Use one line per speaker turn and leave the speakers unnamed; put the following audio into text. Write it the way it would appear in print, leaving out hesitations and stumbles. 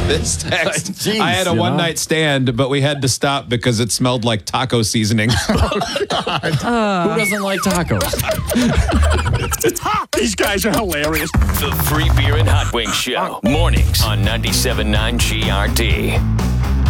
This text.
Jeez,
I had a one-night stand, but we had to stop because it smelled like taco seasoning.
Who doesn't like tacos?
These guys are hilarious.
The Free Beer and Hot Wings Show. Mornings on 97.9 GRD.